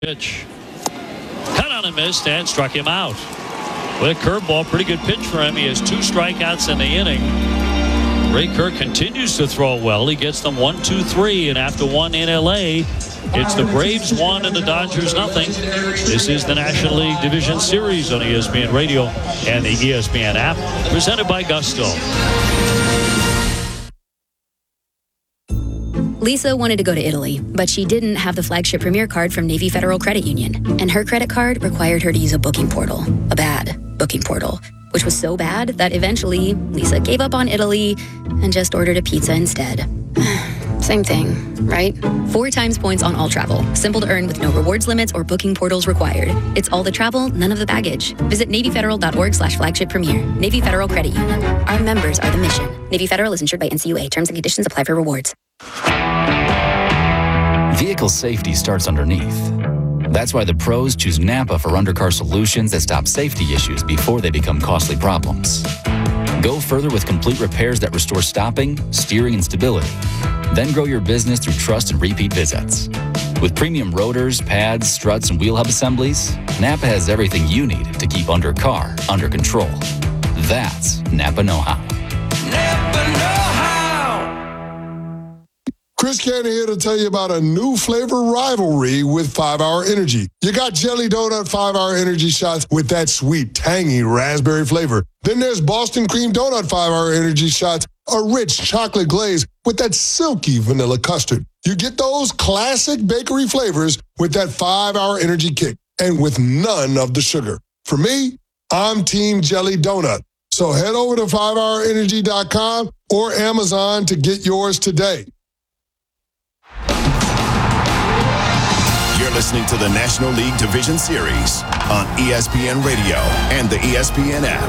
Pitch. Cut on and missed and struck him out. With a curveball, pretty good pitch for him. He has 2 strikeouts in the inning. Ray Kirk continues to throw well. He gets them 1, 2, 3, and after one in LA, it's the Braves 1 and the Dodgers nothing. This is the National League Division Series on ESPN Radio and the ESPN app, presented by Gusto. Lisa wanted to go to Italy, but she didn't have the flagship Premier card from Navy Federal Credit Union, and her credit card required her to use a booking portal, a bad booking portal, which was so bad that eventually Lisa gave up on Italy and just ordered a pizza instead. Same thing, right? 4 times points on all travel. Simple to earn with no rewards limits or booking portals required. It's all the travel, none of the baggage. Visit NavyFederal.org/flagship premier. Navy Federal Credit Union. Our members are the mission. Navy Federal is insured by NCUA. Terms and conditions apply for rewards. Vehicle safety starts underneath. That's why the pros choose Napa for undercar solutions that stop safety issues before they become costly problems. Go further with complete repairs that restore stopping, steering, and stability. Then grow your business through trust and repeat visits. With premium rotors, pads, struts, and wheel hub assemblies, Napa has everything you need to keep undercar under control. That's Napa know-how. Napa know-how. Chris Cannon here to tell you about a new flavor rivalry with 5-Hour Energy. You got Jelly Donut 5-Hour Energy shots with that sweet, tangy raspberry flavor. Then there's Boston Cream Donut 5-Hour Energy shots, a rich chocolate glaze with that silky vanilla custard. You get those classic bakery flavors with that 5-Hour Energy kick and with none of the sugar. For me, I'm Team Jelly Donut. So head over to 5hourenergy.com or Amazon to get yours today. You're listening to the National League Division Series on ESPN Radio and the ESPN app.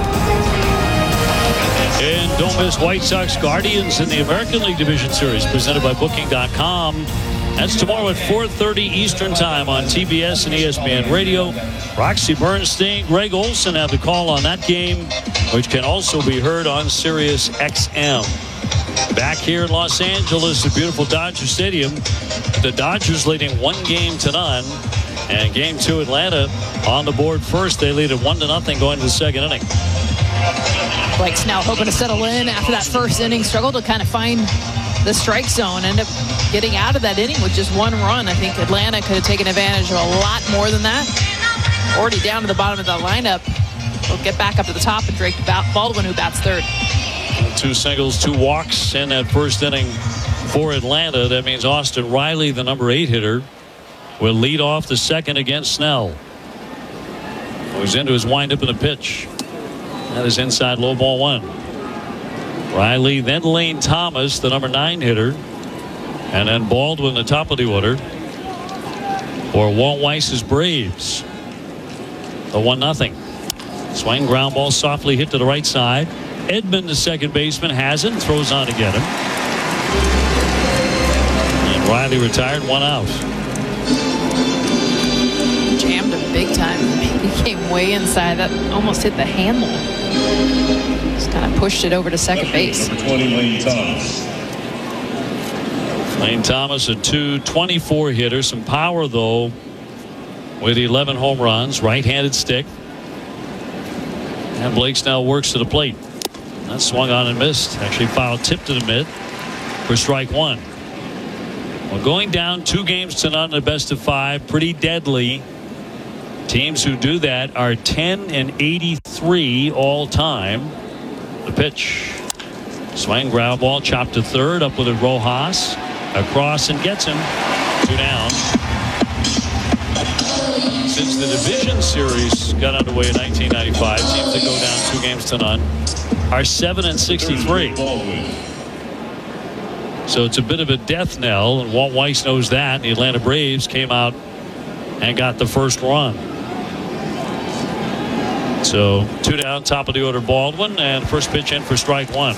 And don't miss White Sox Guardians in the American League Division Series, presented by Booking.com. That's tomorrow at 4:30 Eastern Time on TBS and ESPN Radio. Roxy Bernstein, Greg Olson have the call on that game, which can also be heard on Sirius XM. Back here in Los Angeles, the beautiful Dodger Stadium, the Dodgers leading 1-0. And Game 2, Atlanta on the board first. They lead it 1-0 going to the second inning. Blake's now hoping to settle in after that first inning. Struggled to kind of find the strike zone. Ended up getting out of that inning with just 1 run. I think Atlanta could have taken advantage of a lot more than that. Already down to the bottom of the lineup. We'll get back up to the top and Drake Baldwin, who bats third. 2 singles, 2 walks in that first inning for Atlanta. That means Austin Riley, the number 8 hitter, will lead off the second against Snell. Goes into his windup in the pitch. That is inside, low ball 1. Riley, then Lane Thomas, the number 9 hitter, and then Baldwin, the top of the order for Walt Weiss's Braves. The 1-0. Swing, ground ball, softly hit to the right side. Edman, the second baseman, has it, throws on to get him. And Riley retired, 1 out. Jammed him big time. He came way inside. That almost hit the handle. Just kind of pushed it over to second base. Number 20, Lane Thomas. Lane Thomas, a .224 hitter. Some power, though, with 11 home runs. Right-handed stick. And Blake Snell works to the plate. That swung on and missed. Actually foul tipped to the mid for strike 1. Well, going down 2-0 in the best of 5, pretty deadly. Teams who do that are 10-83 all time. The pitch. Swing, ground ball, chopped to third, up with it Rojas. Across and gets him. 2 down. Since the division series got underway in 1995, teams that go down 2-0 are 7-63. So it's a bit of a death knell, and Walt Weiss knows that. The Atlanta Braves came out and got the first run. So 2 down, top of the order Baldwin, and first pitch in for strike 1.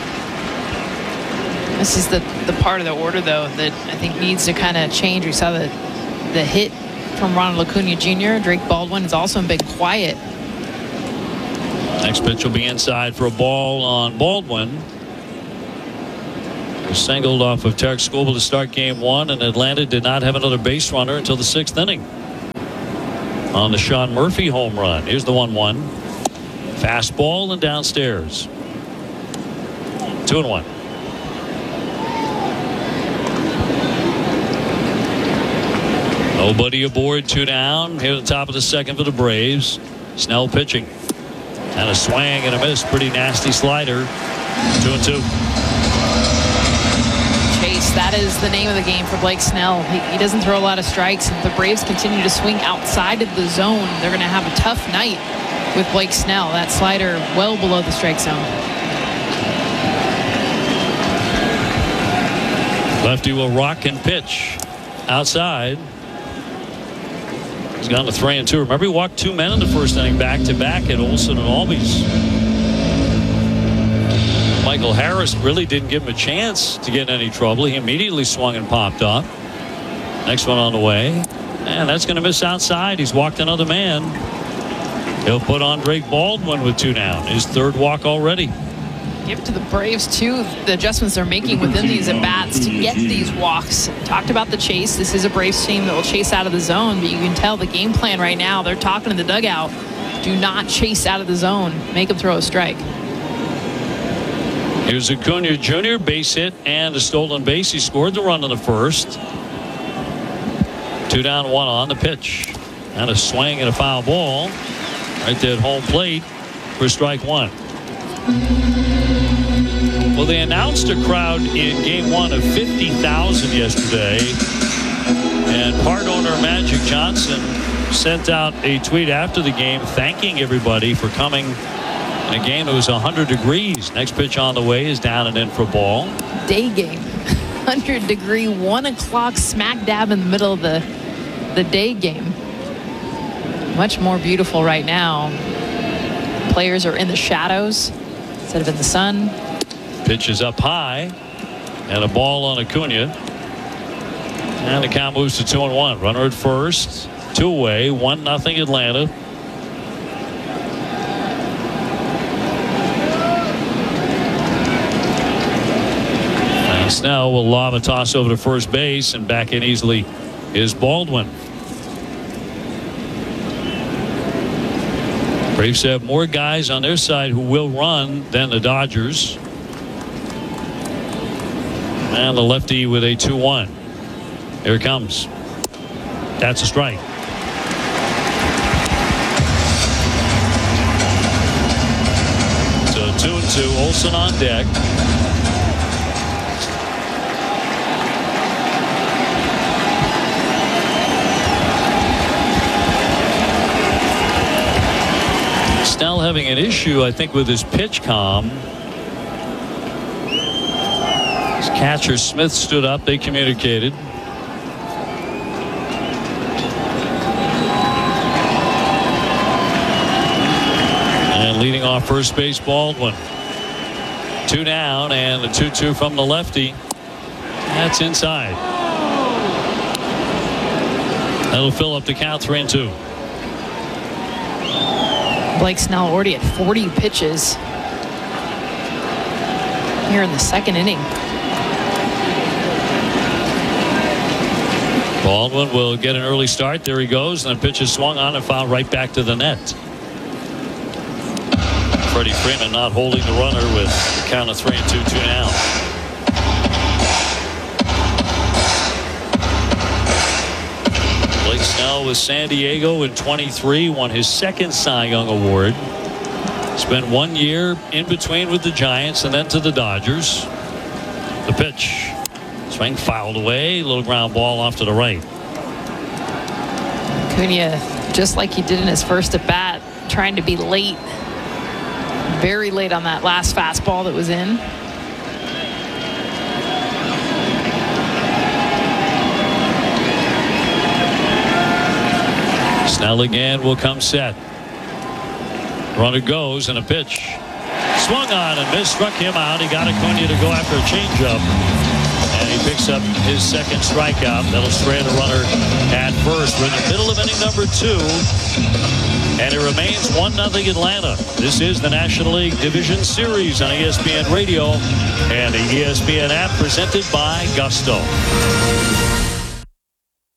This is the part of the order, though, that I think needs to kind of change. We saw the hit from Ronald Acuna Jr. Drake Baldwin has also been quiet. Next pitch will be inside for a ball on Baldwin. Was singled off of Tarek Skubal to start game 1, and Atlanta did not have another base runner until the 6th inning. on the Sean Murphy home run. Here's the 1-1. Fastball and downstairs. 2-1. Nobody aboard, 2 down. Here at the top of the second for the Braves. Snell pitching. And a swing and a miss. Pretty nasty slider. 2-2. Chase, that is the name of the game for Blake Snell. He doesn't throw a lot of strikes. If the Braves continue to swing outside of the zone, they're going to have a tough night with Blake Snell. That slider well below the strike zone. Lefty will rock and pitch outside. He's gone to 3-2. Remember, he walked 2 men in the first inning back-to-back at Olsen and Albies. Michael Harris really didn't give him a chance to get in any trouble. He immediately swung and popped up. Next one on the way. And that's going to miss outside. He's walked another man. He'll put on Drake Baldwin with 2 down. His 3rd walk already. Give it to the Braves, too, the adjustments they're making within these at-bats to get these walks. Talked about the chase. This is a Braves team that will chase out of the zone, but you can tell the game plan right now. They're talking to the dugout. Do not chase out of the zone. Make them throw a strike. Here's Acuna Jr., base hit and a stolen base. He scored the run in the first. 2 down, 1 on the pitch. And a swing and a foul ball right there at home plate for strike 1. Well, they announced a crowd in game 1 of 50,000 yesterday. And part owner Magic Johnson sent out a tweet after the game thanking everybody for coming in a game that was 100 degrees. Next pitch on the way is down and in for ball. Day game. 100 degree, 1 o'clock, smack dab in the middle of the day game. Much more beautiful right now. Players are in the shadows instead of in the sun. Pitch is up high and a ball on Acuna. And the count moves to 2-1. Runner at first, 2 away, 1-0 Atlanta. And Snell will lob a toss over to first base, and back in easily is Baldwin. Braves have more guys on their side who will run than the Dodgers. And the lefty with a 2-1. Here it comes. That's a strike. So 2-2. Olsen on deck. Snell having an issue, I think, with his pitch comm. Catcher Smith stood up. They communicated. And leading off first base, Baldwin. 2 down and the 2-2 from the lefty. That's inside. That'll fill up the count 3-2. Blake Snell already at 40 pitches here in the second inning. Baldwin will get an early start. There he goes, and the pitch is swung on and fouled right back to the net. Freddie Freeman not holding the runner with a count of 3-2, 2 down. Blake Snell with San Diego in 23, won his 2nd Cy Young Award. Spent 1 year in between with the Giants and then to the Dodgers. The pitch. Swing fouled away. Little ground ball off to the right. Acuna, just like he did in his first at bat, trying to be late. Very late on that last fastball that was in. Snell again will come set. Runner goes and a pitch. Swung on and missed, struck him out. He got Acuna to go after a changeup. And he picks up his 2nd strikeout. That'll strand a runner at first. We're in the middle of inning number 2. And it remains 1-0 Atlanta. This is the National League Division Series on ESPN Radio and the ESPN app, presented by Gusto.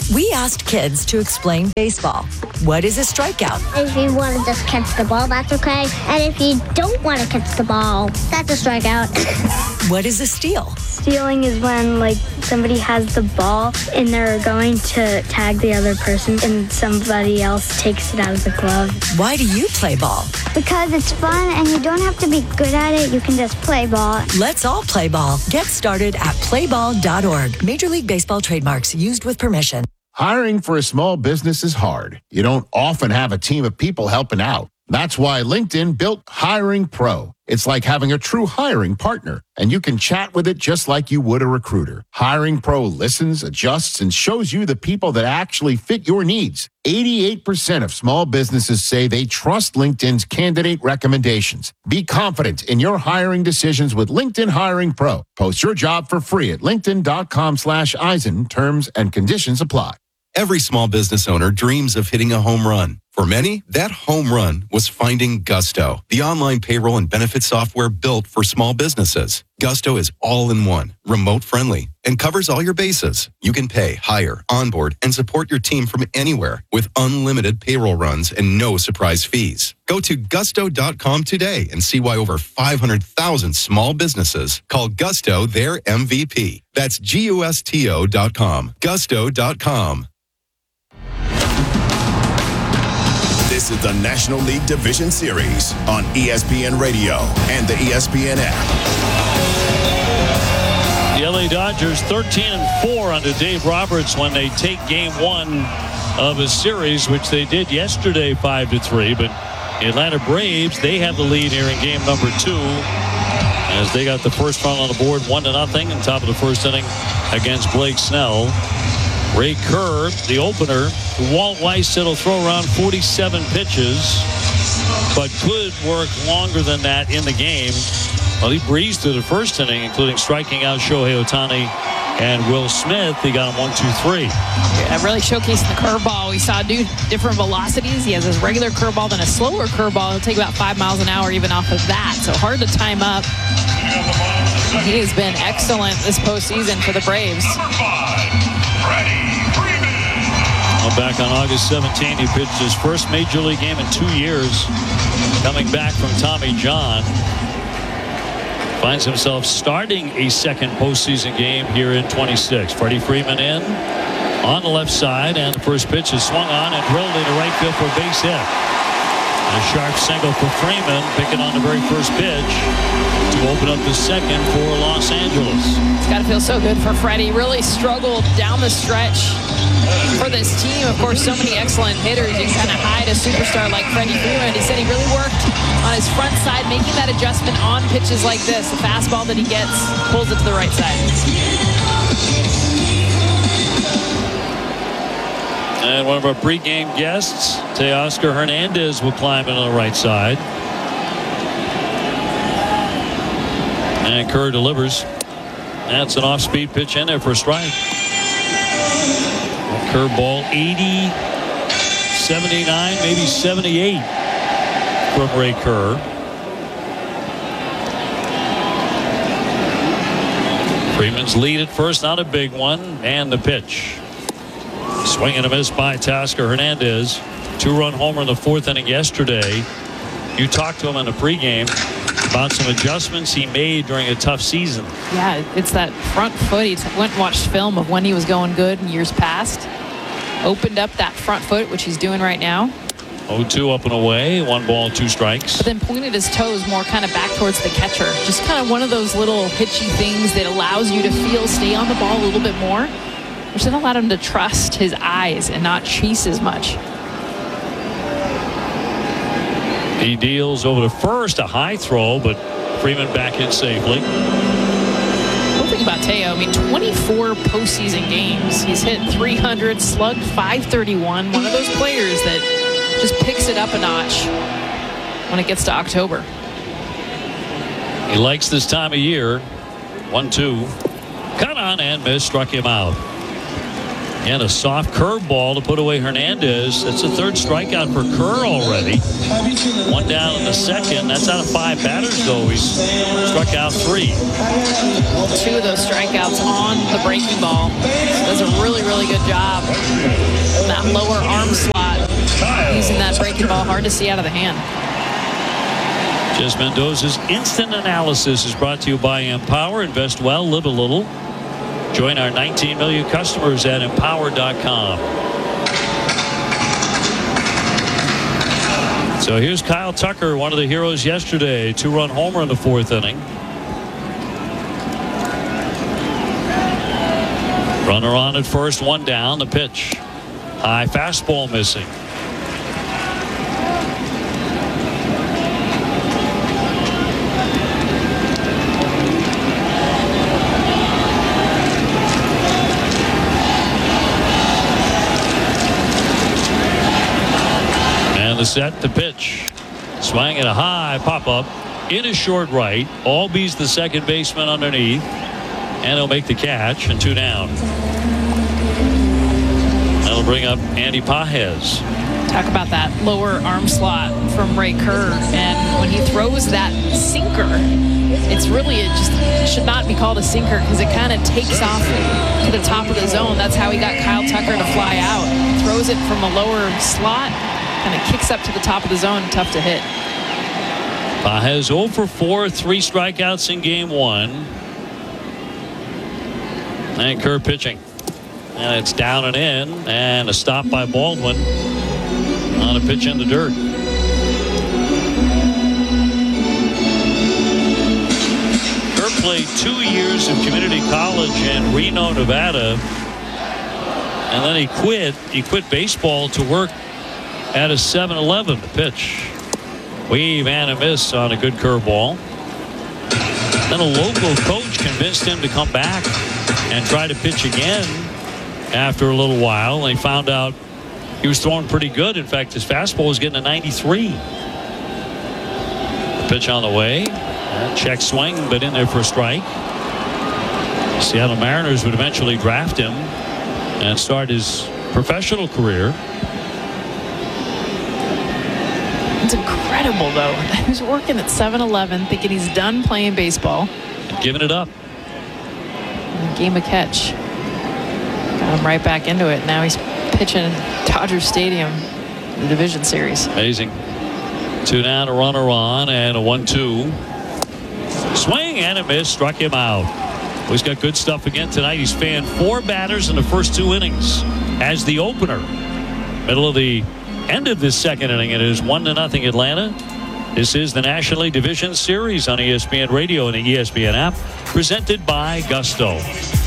We asked kids to explain baseball. What is a strikeout? If you want to just catch the ball, that's okay. And if you don't want to catch the ball, that's a strikeout. What is a steal? Stealing is when, somebody has the ball and they're going to tag the other person and somebody else takes it out of the glove. Why do you play ball? Because it's fun and you don't have to be good at it. You can just play ball. Let's all play ball. Get started at playball.org. Major League Baseball trademarks used with permission. Hiring for a small business is hard. You don't often have a team of people helping out. That's why LinkedIn built Hiring Pro. It's like having a true hiring partner, and you can chat with it just like you would a recruiter. Hiring Pro listens, adjusts, and shows you the people that actually fit your needs. 88% of small businesses say they trust LinkedIn's candidate recommendations. Be confident in your hiring decisions with LinkedIn Hiring Pro. Post your job for free at linkedin.com/Eisen. Terms and conditions apply. Every small business owner dreams of hitting a home run. For many, that home run was finding Gusto, the online payroll and benefit software built for small businesses. Gusto is all-in-one, remote-friendly, and covers all your bases. You can pay, hire, onboard, and support your team from anywhere with unlimited payroll runs and no surprise fees. Go to gusto.com today and see why over 500,000 small businesses call Gusto their MVP. That's gusto.com. Gusto.com. This is the National League Division Series on ESPN Radio and the ESPN app. The LA Dodgers 13-4 under Dave Roberts when they take game one of a series, which they did yesterday 5-3. But the Atlanta Braves, they have the lead here in game number 2 as they got the first run on the board 1-0 in top of the first inning against Blake Snell. Ray Kerr, the opener. Walt Weiss said he'll throw around 47 pitches, but could work longer than that in the game. Well, he breezed through the first inning, including striking out Shohei Ohtani and Will Smith. He got him 1-2-3. Yeah, really showcasing the curveball. We saw different velocities. He has his regular curveball, then a slower curveball. He'll take about 5 miles an hour even off of that. So hard to time up. He has been excellent this postseason for the Braves. Back on August 17, he pitched his first Major League game in 2 years, coming back from Tommy John. Finds himself starting a second postseason game here in 26. Freddie Freeman in on the left side, and the first pitch is swung on and drilled into right field for a base hit. A sharp single for Freeman, picking on the very first pitch to open up the second for Los Angeles. It's got to feel so good for Freddie. Really struggled down the stretch for this team. Of course, so many excellent hitters. You can kind of hide a superstar like Freddie Freeman. He said he really worked on his front side, making that adjustment on pitches like this. The fastball that he gets, pulls it to the right side. And one of our pregame guests, Teoscar Hernandez, will climb in on the right side. And Kerr delivers. That's an off-speed pitch in there for a strike. Curveball 80, 79, maybe 78 from Ray Kerr. Freeman's lead at first, not a big one, and the pitch. Swing and a miss by Teoscar Hernandez. 2-run homer in the 4th inning yesterday. You talked to him in the pregame about some adjustments he made during a tough season. Yeah, it's that front foot. He went and watched film of when he was going good in years past. Opened up that front foot, which he's doing right now. 0-2 up and away, 1 ball, 2 strikes. But then pointed his toes more kind of back towards the catcher. Just kind of one of those little hitchy things that allows you to stay on the ball a little bit more, which then allowed him to trust his eyes and not chase as much. He deals over to first, a high throw, but Freeman back in safely. One thing about Teo, 24 postseason games. He's hit 300, slugged 531. One of those players that just picks it up a notch when it gets to October. He likes this time of year. 1-2. Cut on and miss, struck him out. And a soft curveball to put away Hernandez. That's the third strikeout for Kerr already. One down in the second. That's out of 5 batters, though. He's struck out 3. 2 of those strikeouts on the breaking ball. Does a really, really good job in that lower arm slot. Using that breaking ball hard to see out of the hand. Jess Mendoza's Instant Analysis is brought to you by Empower. Invest well, live a little. Join our 19 million customers at empower.com. So here's Kyle Tucker, one of the heroes yesterday. 2-run homer in the 4th inning. Runner on at first, 1 down. The pitch. High fastball missing. The set, the pitch. Swing at a high pop-up in a short right. Albies the second baseman underneath. And he'll make the catch, and 2 down. That'll bring up Andy Pages. Talk about that lower arm slot from Ray Kerr. And when he throws that sinker, it's really, it just should not be called a sinker because it kind of takes off to the top of the zone. That's how he got Kyle Tucker to fly out. Throws it from a lower slot. Kind of kicks up to the top of the zone. Tough to hit. Pages 0 for 4, 3 strikeouts in game 1. And Kerr pitching. And it's down and in. And a stop by Baldwin on a pitch in the dirt. Kerr played 2 years of community college in Reno, Nevada. And then he quit. He quit baseball to work at a 7-Eleven. The pitch. Weave and a miss on a good curveball. Then a local coach convinced him to come back and try to pitch again after a little while. They found out he was throwing pretty good. In fact, his fastball was getting a 93. The pitch on the way. Check swing, but in there for a strike. Seattle Mariners would eventually draft him and start his professional career. It's incredible, though. He was working at 7-Eleven thinking he's done playing baseball. And giving it up. And game a catch. Got him right back into it. Now he's pitching in Dodger Stadium, the division series. Amazing. 2 down, a runner on, and a 1-2. Swing and a miss. Struck him out. Well, he's got good stuff again tonight. He's fanned 4 batters in the first 2 innings as the opener. Middle of the end of this second inning, it is 1-0 Atlanta. This is the National League Division Series on ESPN Radio and the ESPN app, presented by Gusto.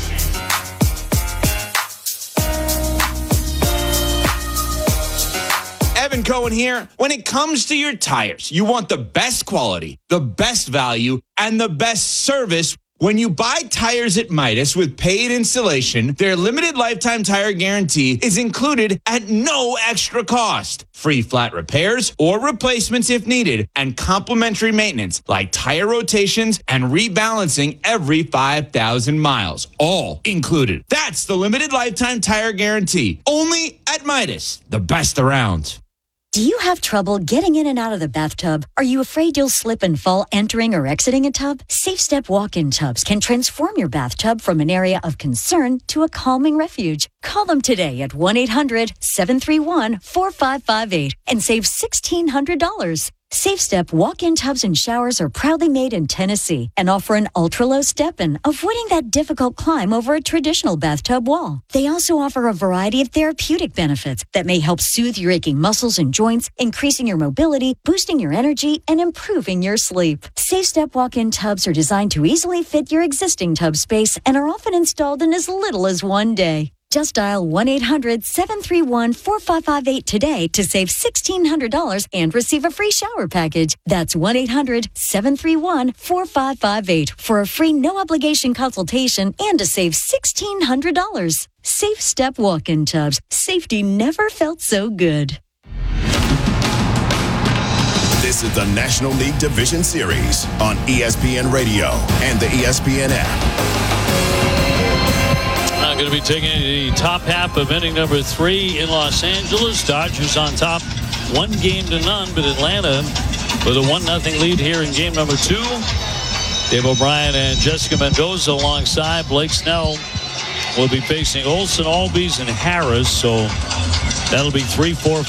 Evan Cohen here. When it comes to your tires, you want the best quality, the best value, and the best service. When you buy tires at Midas with paid installation, their limited lifetime tire guarantee is included at no extra cost. Free flat repairs or replacements if needed, and complimentary maintenance like tire rotations and rebalancing every 5,000 miles. All included. That's the limited lifetime tire guarantee. Only at Midas, the best around. Do you have trouble getting in and out of the bathtub? Are you afraid you'll slip and fall entering or exiting a tub? SafeStep walk-in tubs can transform your bathtub from an area of concern to a calming refuge. Call them today at 1-800-731-4558 and save $1,600. SafeStep walk-in tubs and showers are proudly made in Tennessee and offer an ultra-low step-in, avoiding that difficult climb over a traditional bathtub wall. They also offer a variety of therapeutic benefits that may help soothe your aching muscles and joints, increasing your mobility, boosting your energy, and improving your sleep. SafeStep walk-in tubs are designed to easily fit your existing tub space and are often installed in as little as 1 day. Just dial 1-800-731-4558 today to save $1,600 and receive a free shower package. That's 1-800-731-4558 for a free no-obligation consultation and to save $1,600. SafeStep walk-in tubs. Safety never felt so good. This is the National League Division Series on ESPN Radio and the ESPN app. going to be taking the top half of inning number 3 in Los Angeles. Dodgers on top 1-0, but Atlanta with a 1-0 lead here in game number 2. Dave O'Brien and Jessica Mendoza alongside. Blake Snell will be facing Olson, Albies, and Harris. So that'll be 3, 4,